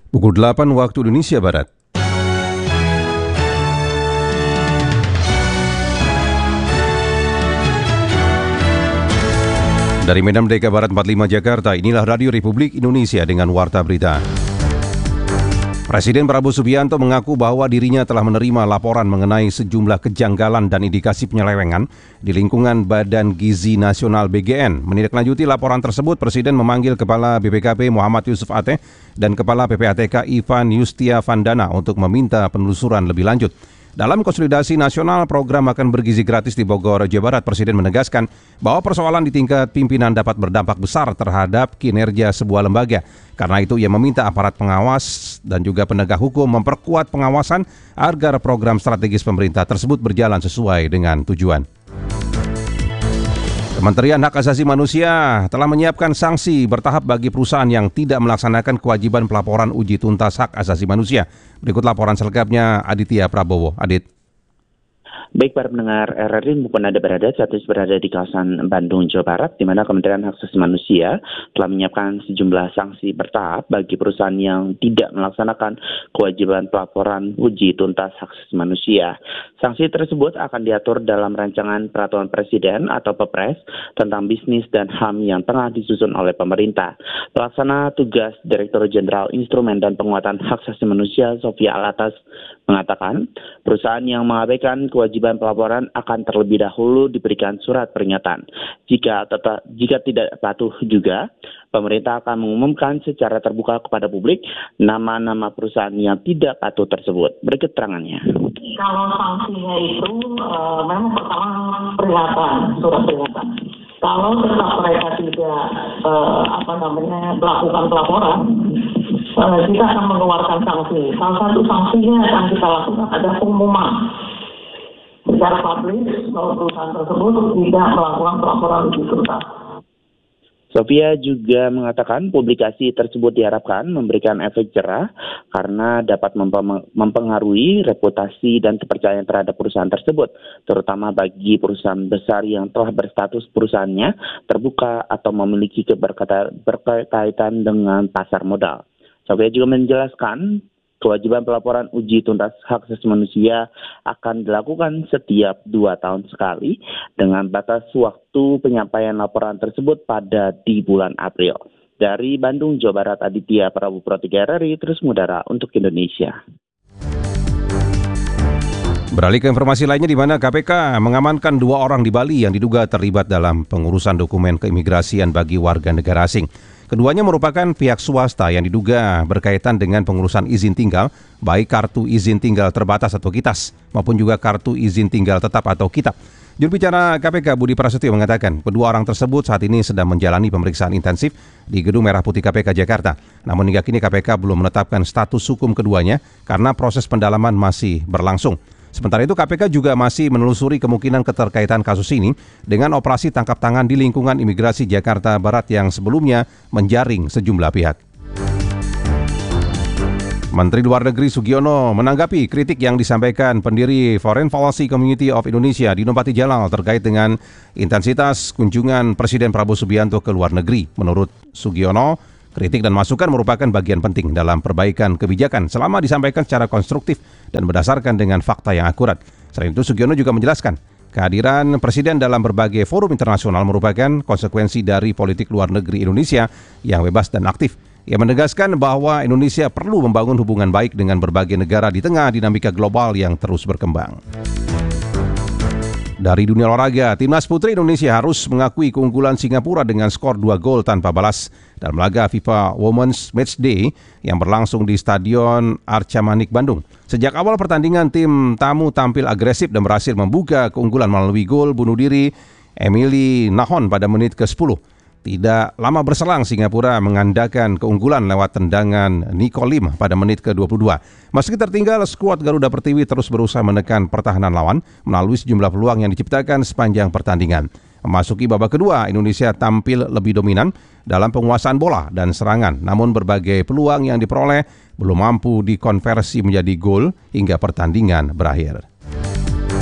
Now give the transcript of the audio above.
Pukul 8 waktu Indonesia Barat. Dari Medan Merdeka Barat 45 Jakarta, inilah Radio Republik Indonesia dengan Warta Berita. Presiden Prabowo Subianto mengaku bahwa dirinya telah menerima laporan mengenai sejumlah kejanggalan dan indikasi penyelewengan di lingkungan Badan Gizi Nasional BGN. Menindaklanjuti laporan tersebut, Presiden memanggil Kepala BPKP Muhammad Yusuf Ateh dan Kepala PPATK Ivan Yustia Vandana untuk meminta penelusuran lebih lanjut. Dalam konsolidasi nasional program makan bergizi gratis di Bogor, Jawa Barat, Presiden menegaskan bahwa persoalan di tingkat pimpinan dapat berdampak besar terhadap kinerja sebuah lembaga. Karena itu ia meminta aparat pengawas dan juga penegak hukum memperkuat pengawasan agar program strategis pemerintah tersebut berjalan sesuai dengan tujuan. Kementerian Hak Asasi Manusia telah menyiapkan sanksi bertahap bagi perusahaan yang tidak melaksanakan kewajiban pelaporan uji tuntas hak asasi manusia. Berikut laporan selengkapnya Aditya Prabowo. Adit. Baik para pendengar RRI maupun Anda berada saat ini berada di kawasan Bandung, Jawa Barat, di mana Kementerian Hak Asasi Manusia telah menyiapkan sejumlah sanksi bertahap bagi perusahaan yang tidak melaksanakan kewajiban pelaporan uji tuntas hak asasi manusia. Sanksi tersebut akan diatur dalam rancangan peraturan Presiden atau Perpres tentang bisnis dan HAM yang tengah disusun oleh pemerintah. Pelaksana tugas Direktur Jenderal Instrumen dan Penguatan Hak Asasi Manusia Sofia Alatas mengatakan perusahaan yang mengabaikan kewajiban pelaporan akan terlebih dahulu diberikan surat peringatan. Jika tidak patuh juga, pemerintah akan mengumumkan secara terbuka kepada publik nama-nama perusahaan yang tidak patuh tersebut. Berikut keterangannya. Kalau sanksinya itu memang pertama peringatan, surat peringatan. Kalau tetap mereka tidak melakukan pelaporan, kita akan mengeluarkan sanksi. Salah satu sanksinya yang akan kita lakukan adalah pengumuman secara publik bahwa perusahaan tersebut tidak melakukan pelaporan uji tuntas. Sofia juga mengatakan publikasi tersebut diharapkan memberikan efek jerah karena dapat mempengaruhi reputasi dan kepercayaan terhadap perusahaan tersebut, terutama bagi perusahaan besar yang telah berstatus perusahaannya terbuka atau memiliki berkaitan dengan pasar modal. Sofia juga menjelaskan kewajiban pelaporan uji tuntas hak asasi manusia akan dilakukan setiap 2 tahun sekali dengan batas waktu penyampaian laporan tersebut di bulan April. Dari Bandung, Jawa Barat, Aditya Prabowo Pro 3 RRI, terus mengudara untuk Indonesia. Beralih ke informasi lainnya, di mana KPK mengamankan 2 orang di Bali yang diduga terlibat dalam pengurusan dokumen keimigrasian bagi warga negara asing. Keduanya merupakan pihak swasta yang diduga berkaitan dengan pengurusan izin tinggal, baik kartu izin tinggal terbatas atau KITAS, maupun juga kartu izin tinggal tetap atau KITAP. Juru bicara KPK Budi Prasetyo mengatakan, kedua orang tersebut saat ini sedang menjalani pemeriksaan intensif di Gedung Merah Putih KPK Jakarta. Namun hingga kini KPK belum menetapkan status hukum keduanya karena proses pendalaman masih berlangsung. Sementara itu KPK juga masih menelusuri kemungkinan keterkaitan kasus ini dengan operasi tangkap tangan di lingkungan imigrasi Jakarta Barat yang sebelumnya menjaring sejumlah pihak. Menteri Luar Negeri Sugiono menanggapi kritik yang disampaikan pendiri Foreign Policy Community of Indonesia Dino Patijalal terkait dengan intensitas kunjungan Presiden Prabowo Subianto ke luar negeri. Menurut Sugiono, kritik dan masukan merupakan bagian penting dalam perbaikan kebijakan selama disampaikan secara konstruktif dan berdasarkan dengan fakta yang akurat. Selain itu, Sugiono juga menjelaskan kehadiran Presiden dalam berbagai forum internasional merupakan konsekuensi dari politik luar negeri Indonesia yang bebas dan aktif. Ia menegaskan bahwa Indonesia perlu membangun hubungan baik dengan berbagai negara di tengah dinamika global yang terus berkembang. Dari dunia olahraga, Timnas Putri Indonesia harus mengakui keunggulan Singapura dengan skor 2 gol tanpa balas dalam laga FIFA Women's Matchday yang berlangsung di Stadion Arca Manik, Bandung. Sejak awal pertandingan, tim tamu tampil agresif dan berhasil membuka keunggulan melalui gol bunuh diri Emily Nahon pada menit ke-10. Tidak lama berselang, Singapura mengandalkan keunggulan lewat tendangan Nicole Lim pada menit ke-22. Meski tertinggal, skuad Garuda Pertiwi terus berusaha menekan pertahanan lawan melalui sejumlah peluang yang diciptakan sepanjang pertandingan. Memasuki babak kedua, Indonesia tampil lebih dominan dalam penguasaan bola dan serangan. Namun berbagai peluang yang diperoleh belum mampu dikonversi menjadi gol hingga pertandingan berakhir.